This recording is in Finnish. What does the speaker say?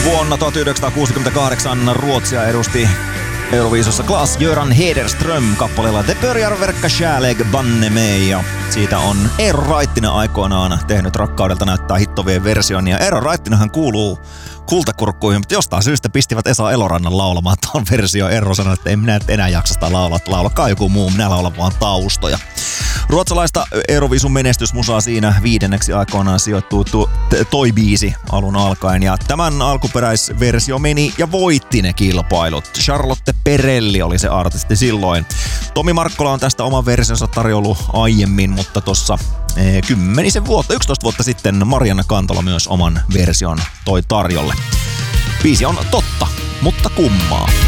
Vuonna 1968 Ruotsia edusti Euroviisussa Klas-Göran Hederström kappaleella Te börjar verkka kärlek banne mig. Ja siitä on Eero Raittinen aikoinaan tehnyt Rakkaudelta näyttää hittovien version. Ja Eero Raittinenhan kuuluu kultakurkkuihin, mutta jostain syystä pistivät Esa Elorannan laulamaan tuon versio. Eero sanoi, että en minä enää jaksa sitä laulakaa joku muu, minä laulan vaan taustoja. Ruotsalaista Euroviisun menestysmusaa siinä 5. aikoinaan sijoittuu toi biisi alun alkaen. Ja tämän alkuperäisversio meni ja voitti ne kilpailut. Charlotte Perrelli oli se artisti silloin. Tomi Markkola on tästä oman versionsa tarjollut aiemmin, mutta tossa 11 vuotta sitten Marianna Kantola myös oman version toi tarjolle. Biisi on totta, mutta kummaa.